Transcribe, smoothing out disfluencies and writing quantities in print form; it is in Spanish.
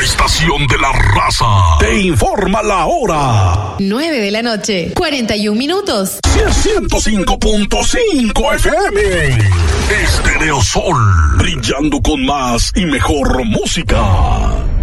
estación de la raza te informa la hora. 9 de la noche, 41 minutos. 105.5 FM. Estéreo Sol, brillando con más y mejor música.